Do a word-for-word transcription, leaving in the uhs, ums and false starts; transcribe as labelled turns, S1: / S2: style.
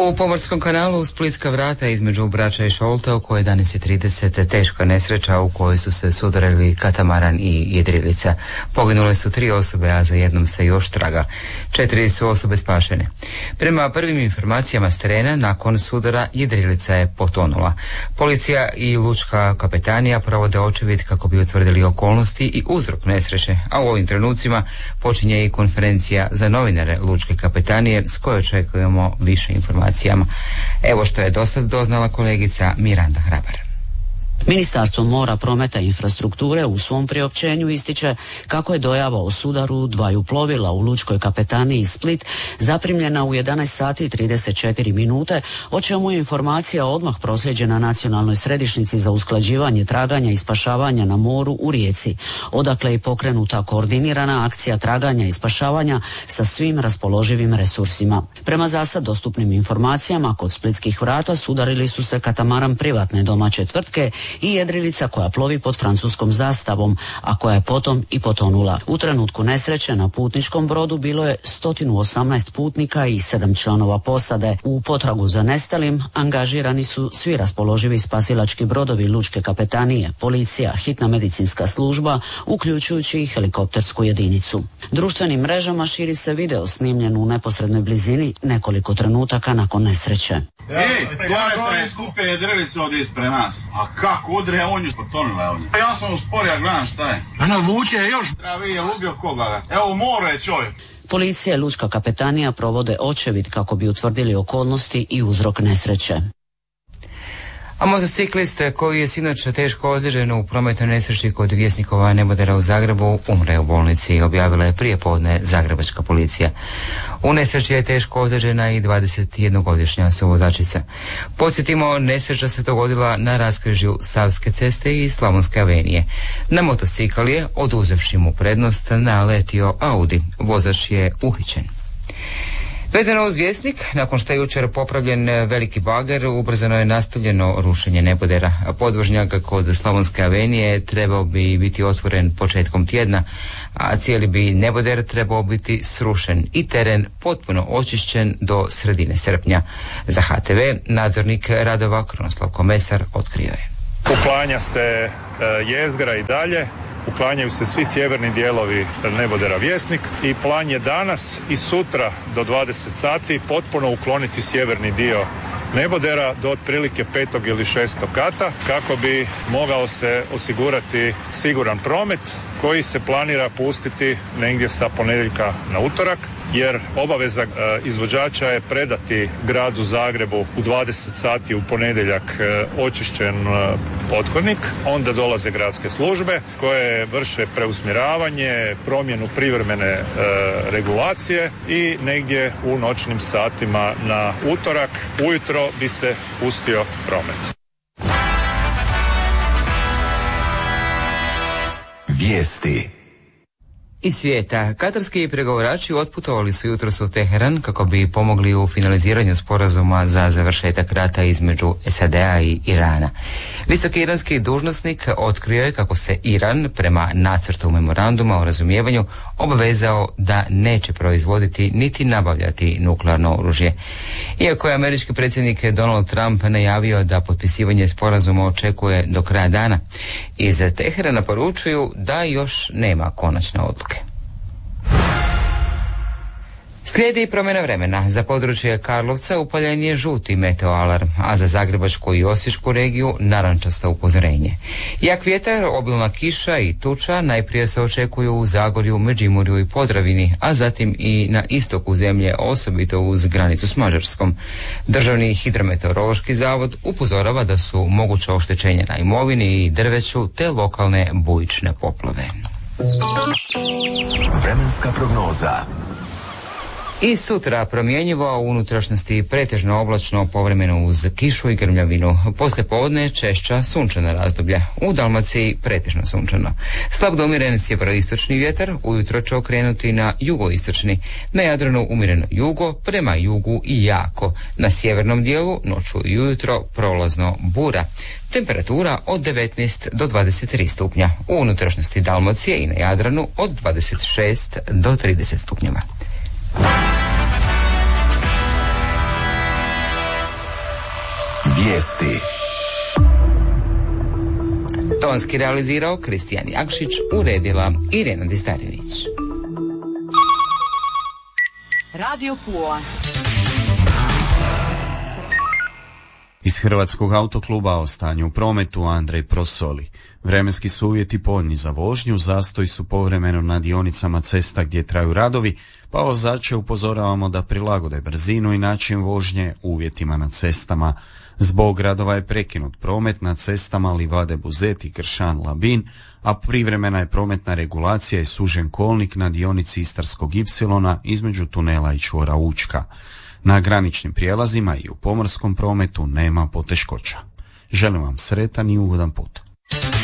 S1: U Pomorskom kanalu Splitska vrata između Brača i Šolte oko jedanaest i trideset teška nesreća u kojoj su se sudarili katamaran i jedrilica. Poginule su tri osobe, a za jednom se još traga. Četiri su osobe spašene. Prema prvim informacijama s terena, nakon sudara jedrilica je potonula. Policija i lučka kapetanija provode očevid kako bi utvrdili okolnosti i uzrok nesreće, a u ovim trenucima počinje i konferencija za novinare lučke kapetanije s kojoj očekujemo više informacija. Evo što je do sad doznala kolegica Miranda Hrabar.
S2: Ministarstvo mora, prometa i infrastrukture u svom priopćenju ističe kako je dojava o sudaru dvaju plovila u lučkoj kapetaniji Split zaprimljena u jedanaest sati i trideset četiri minute, o čemu je informacija odmah proslijeđena Nacionalnoj središnjici za usklađivanje traganja i spašavanja na moru u Rijeci, odakle je pokrenuta koordinirana akcija traganja i spašavanja sa svim raspoloživim resursima. Prema zasad dostupnim informacijama, kod Splitskih vrata sudarili su se katamaran privatne domaće tvrtke i jedrilica koja plovi pod francuskom zastavom, a koja je potom i potonula. U trenutku nesreće na putničkom brodu bilo je sto osamnaest putnika i sedam članova posade. U potragu za nestalim angažirani su svi raspoloživi spasilački brodovi lučke kapetanije, policija, hitna medicinska služba, uključujući i helikoptersku jedinicu. Društvenim mrežama širi se video snimljen u neposrednoj blizini nekoliko trenutaka nakon nesreće.
S3: Ej, gore je skupe jedrilicu ovdje ispred nas. A kako udre, on ju potonila je ovdje. Ja sam usporio, gledam šta je.
S4: Ona vuče još.
S3: Ja vi je ubio koga. Evo more je čovjek.
S2: Policija i lučka kapetanija provode očevid kako bi utvrdili okolnosti i uzrok nesreće.
S1: A motociklist koji je sinoć teško ozlijeđen u prometnoj nesreći kod Vjesnikova nebodera u Zagrebu umre u bolnici, objavila je prijepodne zagrebačka policija. U nesreći je teško ozlijeđena i dvadesetjednogodišnja suvozačica. Podsjetimo, nesreća se dogodila na raskrižju Savske ceste i Slavonske avenije. Na motocikl je, oduzevši mu prednost, naletio Audi. Vozač je uhićen. Vezano uz Vjesnik, nakon što je jučer popravljen veliki bager, ubrzano je nastavljeno rušenje nebodera. Podvožnjak kod Slavonske avenije trebao bi biti otvoren početkom tjedna, a cijeli bi neboder trebao biti srušen i teren potpuno očišćen do sredine srpnja. Za H T V nadzornik radova Krunoslav Komesar otkrio je.
S5: Uklanja se e, jezgra i dalje. Uklanjaju se svi sjeverni dijelovi nebodera Vjesnik i plan je danas i sutra do dvadeset sati potpuno ukloniti sjeverni dio nebodera do otprilike petog ili šestog kata kako bi mogao se osigurati siguran promet koji se planira pustiti negdje sa ponedjeljka na utorak, jer obaveza e, izvođača je predati gradu Zagrebu u dvadeset sati u ponedjeljak e, očišćen e, pothodnik. Onda dolaze gradske službe koje vrše preusmjeravanje, promjenu privremene e, regulacije i negdje u noćnim satima na utorak ujutro bi se pustio promet.
S6: Vijesti
S1: iz svijeta. Katarski pregovarači otputovali su jutros u Teheran kako bi pomogli u finaliziranju sporazuma za završetak rata između S A D-a i Irana. Visoki iranski dužnosnik otkrio je kako se Iran, prema nacrtu memoranduma o razumijevanju, obavezao da neće proizvoditi niti nabavljati nuklearno oružje. Iako je američki predsjednik Donald Trump najavio da potpisivanje sporazuma očekuje do kraja dana, iz Teherana poručuju da još nema konačne odluke. Slijedi promjena vremena. Za područje Karlovca upaljen je žuti meteoalarm, a za Zagrebačku i Osječku regiju narančasto upozorenje. Jak vjetar, obilna kiša i tuča najprije se očekuju u Zagorju, Međimurju i Podravini, a zatim i na istoku zemlje, osobito uz granicu s Mađarskom. Državni hidrometeorološki zavod upozorava da su moguća oštećenja na imovini i drveću te lokalne bujične poplave.
S6: Vremenska prognoza.
S1: I sutra promjenjivo, a u unutrašnjosti pretežno oblačno, povremeno uz kišu i grmljavinu. Poslije podne češća sunčana razdoblja. U Dalmaciji pretežno sunčano. Slab do umiren sjeveroistočni vjetar, ujutro će okrenuti na jugoistočni. Na Jadranu umjereno jugo, prema jugu i jako. Na sjevernom dijelu noću i ujutro prolazno bura. Temperatura od devetnaest do dvadeset tri stupnja. U unutrašnjosti Dalmacije i na Jadranu od dvadeset šest do trideset stupnjeva.
S6: Vijesti.
S1: Tonski realizirao Kristijan Jakšić, uredila Irena Distarević.
S4: Radio Pula.
S7: Iz Hrvatskog autokluba o stanju u prometu Andrej Prosoli. Vremenski su uvjeti povoljni za vožnju, zastoji su povremeno na dionicama cesta gdje traju radovi, pa vozače upozoravamo da prilagode brzinu i način vožnje uvjetima na cestama. Zbog radova je prekinut promet na cestama Livade Buzet i Kršan Labin, a privremena je prometna regulacija i sužen kolnik na dionici Istarskog ipsilona između tunela i čvora Učka. Na graničnim prijelazima i u pomorskom prometu nema poteškoća. Želim vam sretan i ugodan put.